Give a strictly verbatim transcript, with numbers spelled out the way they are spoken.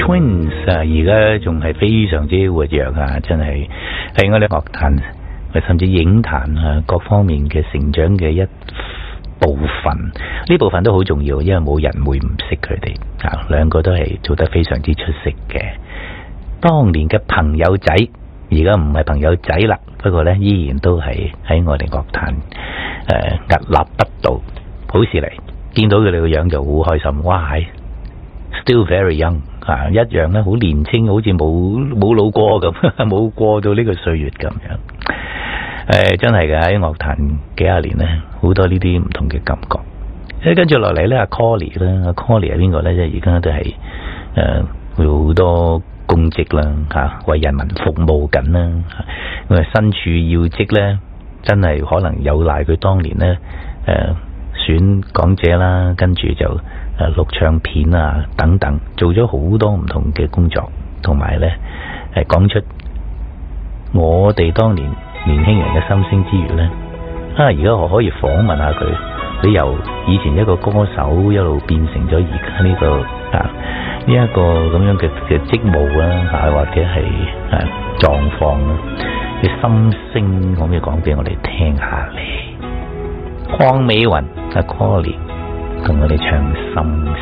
Twins 啊，而家仲係非常之活躍啊，真係喺我哋樂壇甚至影壇啊各方面嘅成長嘅一部分，呢部分都好重要，因為冇人會唔識佢哋啊，兩個都係做得非常之出色嘅。當年嘅朋友仔，而家唔係朋友仔啦，不過呢依然都係喺我哋樂壇誒屹立不倒，好事嚟。見到佢哋個樣就好開心，哇係 still very young 啊，一樣咧好年輕，好似冇冇老過咁，冇過到呢個歲月咁樣。誒、呃，真係嘅，喺樂壇幾廿年咧，好多呢啲唔同嘅感覺。誒，跟住落嚟咧，阿 Colly 啦，阿 Colly 係邊個咧？即係而家都係誒，有好多公職啦，吓、啊、為人民服務緊啦。咁啊，身處要職咧，真係可能有賴佢當年咧，誒、啊。選港姐啦，跟住就誒錄唱片啊等等，做咗好多唔同嘅工作，同埋咧係講出我哋當年年輕人嘅心聲之餘咧，啊而家我可以訪問下佢，你由以前一個歌手一路變成咗而家呢個啊呢一個咁樣嘅嘅職務啦，啊或者係誒狀況啦嘅心聲，可唔可以講俾我哋聽下咧？鄺美雲阿 Colly 同我哋唱心